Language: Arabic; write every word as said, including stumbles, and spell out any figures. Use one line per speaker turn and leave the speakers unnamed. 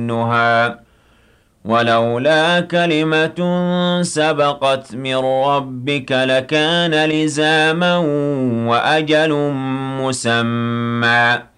النُّهَىٰ وَلَوْلَا كَلِمَةٌ سَبَقَتْ مِن رَّبِّكَ لَكَانَ لِزَامًا وَأَجَلٌ مُّسَمًّى